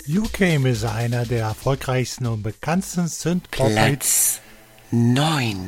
You Came ist einer der erfolgreichsten und bekanntesten Synth-Pop-Hits. Platz 9.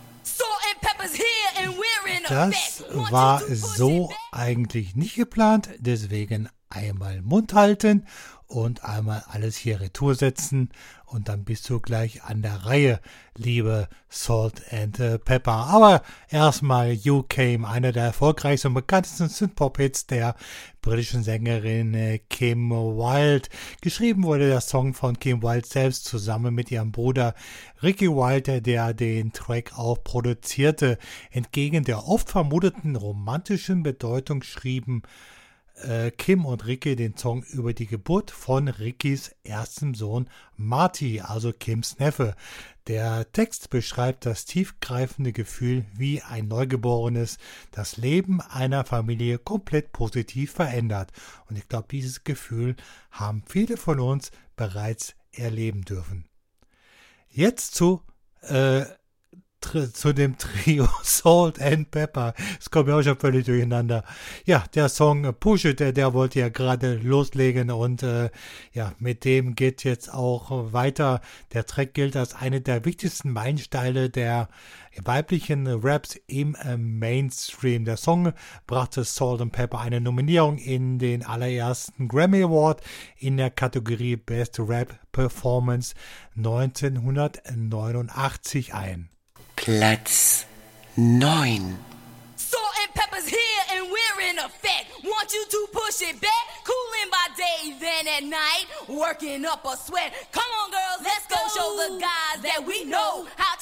Das war so eigentlich nicht geplant, deswegen einmal Mund halten und einmal alles hier retour setzen und dann bist du gleich an der Reihe, liebe Salt and Pepper. Aber erstmal You Came, einer der erfolgreichsten und bekanntesten Synth-Pop-Hits der britischen Sängerin Kim Wilde. Geschrieben wurde der Song von Kim Wilde selbst zusammen mit ihrem Bruder Ricky Wilde, der den Track auch produzierte. Entgegen der oft vermuteten romantischen Bedeutung schrieben Kim und Ricky den Song über die Geburt von Rickys erstem Sohn Marty, also Kims Neffe. Der Text beschreibt das tiefgreifende Gefühl, wie ein Neugeborenes das Leben einer Familie komplett positiv verändert. Und ich glaube, dieses Gefühl haben viele von uns bereits erleben dürfen. Jetzt zu dem Trio Salt and Pepper. Das kommt ja auch schon völlig durcheinander. Ja, der Song Push It, der wollte ja gerade loslegen und mit dem geht jetzt auch weiter. Der Track gilt als eine der wichtigsten Meilensteine der weiblichen Raps im Mainstream. Der Song brachte Salt and Pepper eine Nominierung in den allerersten Grammy Award in der Kategorie Best Rap Performance 1989 ein. Platz 9. Salt and Pepper's here and we're in effect. Want you to push it back. Cooling by day, then at night. Working up a sweat. Come on, girls, let's go. Show the guys that we know how